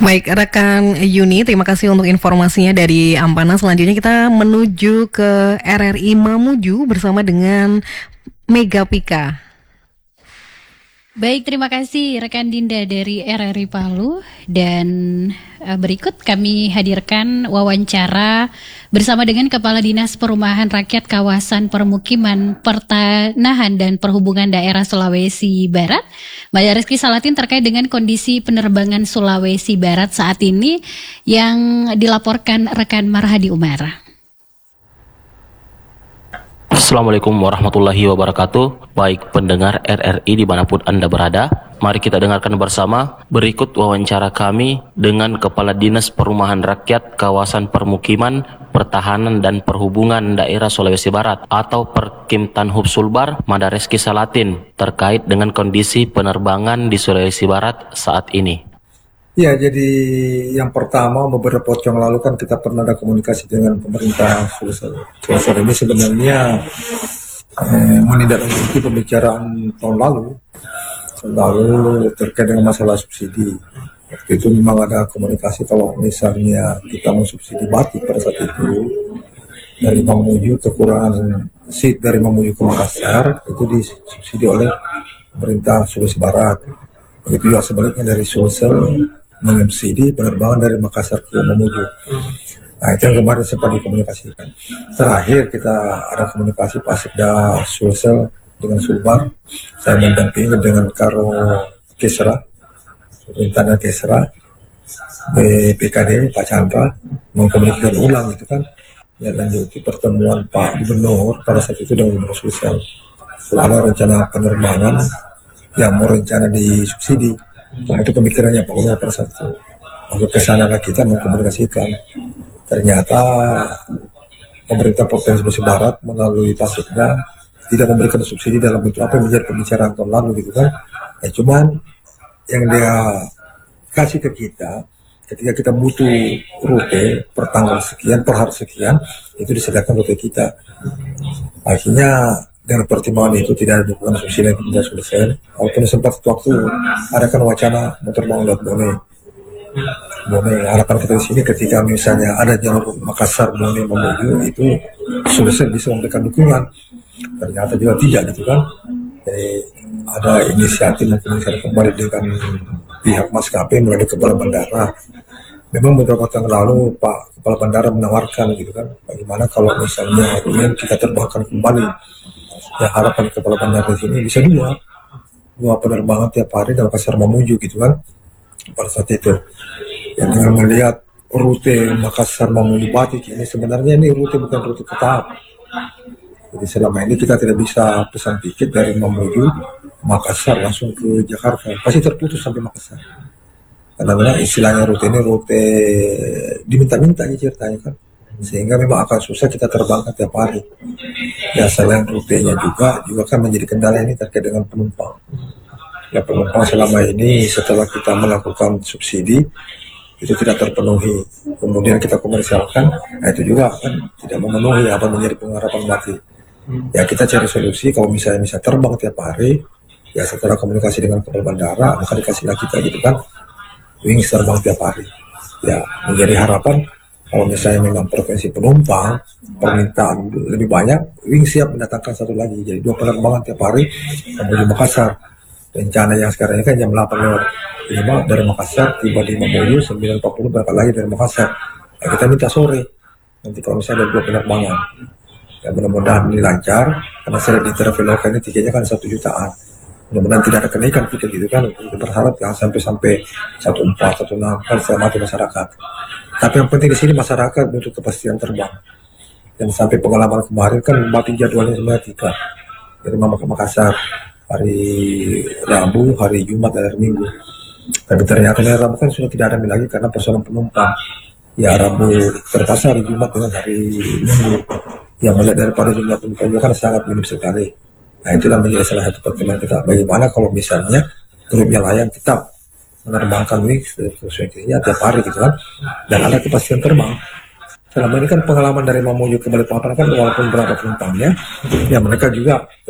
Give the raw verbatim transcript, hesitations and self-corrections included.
Baik, rekan Yuni, terima kasih untuk informasinya dari Ampana. Selanjutnya kita menuju ke R R I Mamuju bersama dengan Mega Pika. Baik, terima kasih rekan Dinda dari R R I Palu. Dan uh, berikut kami hadirkan wawancara bersama dengan Kepala Dinas Perumahan Rakyat Kawasan Permukiman Pertanahan dan Perhubungan Daerah Sulawesi Barat, Mbak Reski Salatin, terkait dengan kondisi penerbangan Sulawesi Barat saat ini yang dilaporkan rekan Marhadi Umar. Assalamualaikum warahmatullahi wabarakatuh. Baik pendengar R R I dimanapun Anda berada, mari kita dengarkan bersama berikut wawancara kami dengan Kepala Dinas Perumahan Rakyat Kawasan Permukiman Pertahanan dan Perhubungan Daerah Sulawesi Barat atau Perkimtanhub Sulbar, Mada Reski Salatin, terkait dengan kondisi penerbangan di Sulawesi Barat saat ini. Ya, jadi yang pertama beberapa waktu yang lalu kan kita pernah ada komunikasi dengan pemerintah Sulawesi. Sulawesi ini sebenarnya eh, menindaklanjuti pembicaraan tahun lalu, tahun lalu terkait dengan masalah subsidi. Waktu itu memang ada komunikasi kalau misalnya kita mau subsidi batik pada saat itu dari Mamuju kekurangan seat dari Mamuju ke Makassar itu disubsidi oleh pemerintah Sulawesi Barat. Begitu juga sebaliknya dari Sulsel mensubsidi penerbangan dari Makassar ke Mamuju. Nah, itu yang kemarin sempat dikomunikasikan. Terakhir kita ada komunikasi Pak Sekda Sulsel dengan Sulbar. Saya mendampingi dengan Karo Kesra, Pemerintahan Kesra, B P K D Pak Chandra, mengkomunikasikan ulang itu kan. Ya, lanjuti pertemuan Pak Gubernur pada saat itu dengan Gubernur Sulsel. Lalu rencana penerbangan yang mau rencana disubsidi. Nah, itu pemikirannya Pak Gubernur pada saat itu. Lalu kesana kita mengkomunikasikan. Ternyata pemerintah Provinsi Sulawesi Barat melalui Pak Sekda tidak memberikan subsidi dalam bentuk apa yang menjadi pembicaraan tahun lalu gitu kan. Ya, cuman yang dia kasih ke kita ketika kita butuh rute per tanggal sekian, per hari sekian, itu disediakan rute kita. Akhirnya dengan pertimbangan itu tidak ada dukungan subsidi yang tidak selesai. Walaupun sempat waktu ada kan wacana mau terbang lewat Bone. Bone, harapan kita di sini ketika misalnya ada jalur Makassar, Bone, Mamuju itu selesai bisa memberikan dukungan. Ternyata juga tidak gitu kan. Jadi ada inisiatif mengkomunikasi kembali dengan pihak maskapai melalui kepala bandara. Memang beberapa waktu yang lalu Pak Kepala Bandara menawarkan gitu kan, bagaimana kalau misalnya ingin kita terbangkan kembali. Ya, harapan Kepala Bandara di sini bisa dua, dua penerbangan tiap hari dalam Makassar Mamuju gitu kan. Pada saat itu, ya, dengan melihat rute Makassar Mamuju Batik ini sebenarnya ini rute bukan rute tetap. Jadi selama ini kita tidak bisa pesan tiket dari Mamuju Makassar langsung ke Jakarta, pasti terputus sampai Makassar. Karena memang istilahnya rute ini rute diminta-minta aja ceritanya kan, sehingga memang akan susah kita terbangkan tiap hari. Ya, selain rutenya juga juga kan menjadi kendala ini terkait dengan penumpang. Ya, penumpang selama ini setelah kita melakukan subsidi itu tidak terpenuhi, kemudian kita komersialkan, nah itu juga kan tidak memenuhi apa menjadi pengharapan mati. Ya, kita cari solusi kalau misalnya bisa terbang tiap hari, ya setelah komunikasi dengan kepala bandara maka dikasihlah kita gitu kan wings terbang tiap hari. Ya, menjadi harapan kalau misalnya memang provinsi penumpang permintaan lebih banyak, wings siap mendatangkan satu lagi, jadi dua penerbangan tiap hari menuju Makassar. Rencana yang sekarang ini kan jam delapan lewat lima dari Makassar, tiba di Mamuju sembilan empat puluh berangkat lagi dari Makassar. Nah, kita minta sore nanti kalau misalnya ada dua penerbangan. Ya, mudah-mudahan ini lancar, karena saya di Traveloka ini tiketnya kan satu jutaan. Mudah-mudahan tidak ada kenaikan tiket gitu kan. Kita berharap jangan sampai-sampai satu empat, satu enam kan selamat masyarakat. Tapi yang penting di sini masyarakat butuh kepastian terbang. Dan sampai pengalaman kemarin kan batin jadwalnya sebenarnya tiga. Dari Mama ke Makassar hari Rabu, hari Jumat, dan hari Minggu. Tapi ternyata hari Rabu kan sudah tidak ada lagi karena persoalan penumpang. Ya, Rabu terpaksa hari Jumat dengan hari Minggu. Yang melihat daripada jumlah penumpang kan sangat minim sekali. Nah, itulah menjadi salah satu pertimbangan kita. Bagaimana kalau misalnya grupnya layan tetap menerbangkan wings frekuensinya tiap hari gitu kan, dan ada kepastian terbang. Selama ini kan pengalaman dari Mamuju ke Balikpapan kan walaupun berapa penumpangnya, ya mereka juga